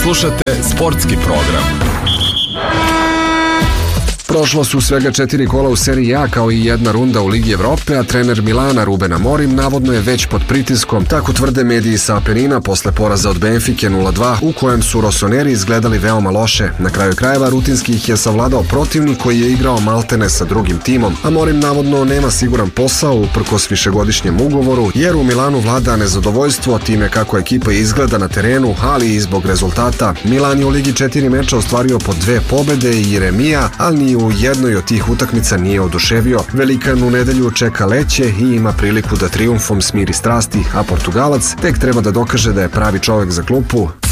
Slušate sportski program. Prošlo su svega 4 kola u seriji A kao i jedna runda u Ligi Evrope, a trener Milana Ruben Amorim navodno je već pod pritiskom, tako tvrde mediji sa Apenina posle poraza od Benfike 0-2, u kojem su Rosoneri izgledali veoma loše. Na kraju krajeva rutinski ih je savladao protivnik koji je igrao maltene sa drugim timom. Amorim navodno nema siguran posao uprkos višegodišnjem ugovoru, jer u Milanu vlada nezadovoljstvo time kako ekipa izgleda na terenu, ali i zbog rezultata. Milan je u Ligi 4 meča ostvario po 2 pobede i remija, ali ni u jednoj od tih utakmica nije oduševio. Velikan u nedelju čeka Leće i ima priliku da trijumfom smiri strasti, a Portugalac tek treba da dokaže da je pravi čovek za klupu